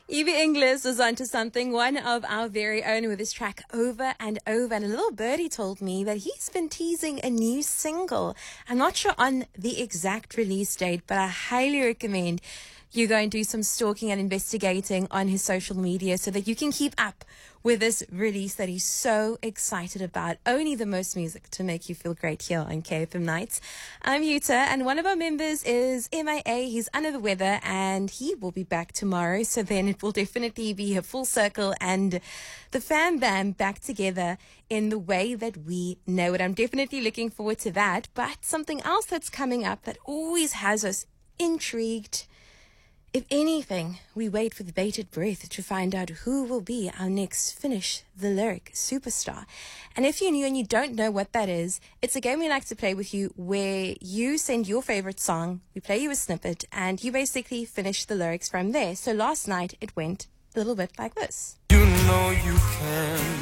Evie Inglis was onto something, one of our very own, with his track Over and Over. And a little birdie told me that he's been teasing a new single. I'm not sure on the exact release date, but I highly recommend you go and do some stalking and investigating on his social media so that you can keep up with this release that he's so excited about. Only the most music to make you feel great here on KFM Nights. I'm Yuta, and one of our members is MIA. He's under the weather, and he will be back tomorrow. So then it will definitely be a full circle and the fam bam back together in the way that we know it. I'm definitely looking forward to that. But something else that's coming up that always has us intrigued. If anything, we wait with bated breath to find out who will be our next Finish the Lyric superstar. And if you're new and you don't know what that is, it's a game we like to play with you where you send your favorite song, we play you a snippet, and you basically finish the lyrics from there. So last night it went a little bit like this. You know you can,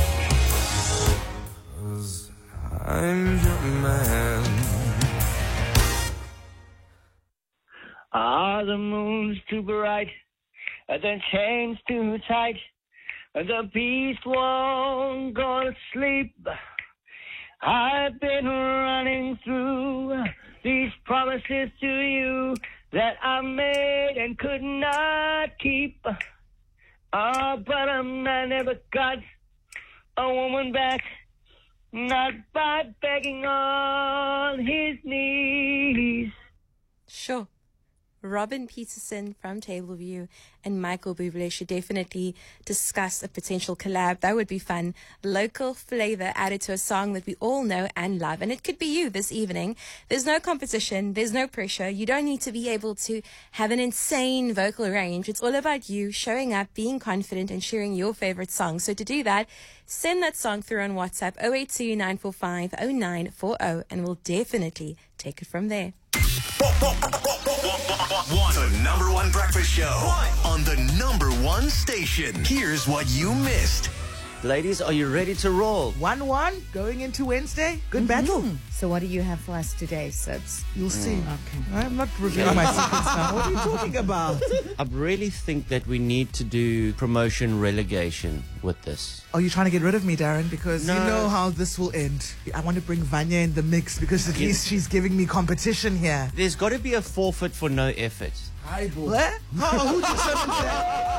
'cause I'm your man. The moon's too bright, the chain's too tight, the beast won't go to sleep. I've been running through these promises to you that I made and could not keep. But I never got a woman back, not by begging on his knees. Sure. Robin Peterson from Tableview and Michael Bublé should definitely discuss a potential collab. That would be fun. Local flavor added to a song that we all know and love. And it could be you this evening. There's no competition. There's no pressure. You don't need to be able to have an insane vocal range. It's all about you showing up, being confident, and sharing your favorite song. So to do that, send that song through on WhatsApp 082-945-0940, and we'll definitely take it from there. The number one breakfast show on the number one station. Here's what you missed. Ladies, are you ready to roll? 1-1 going into Wednesday. Good battle. So what do you have for us today, Sibs? You'll see. Okay. I'm not revealing my secrets now. What are you talking about? I really think that we need to do promotion relegation with this. Are you trying to get rid of me, Darren? Because No. you know how this will end. I want to bring Vanya in the mix because at least she's giving me competition here. There's got to be a forfeit for no effort. What? Oh, who determined that?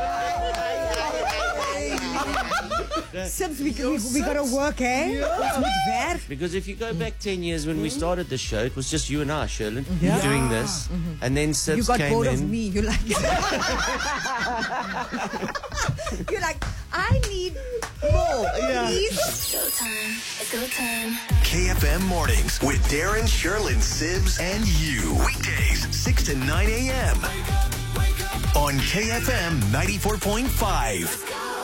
Sibs, we got to work, eh? Yeah. Because if you go back 10 years when we started the show, it was just you and I, Sherlyn, Yeah. doing this. And then Sibs You got came bored in. of me. You're like, I need more. Please. Showtime. It's go time. KFM Mornings with Darren, Sherlyn, Sibs, and you. Weekdays, 6 to 9 a.m. on KFM 94.5.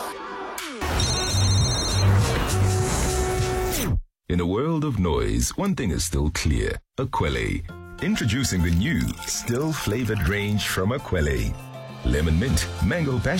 In a world of noise, one thing is still clear. Aquele. Introducing the new, still flavored range from Aquele. Lemon mint, mango passion.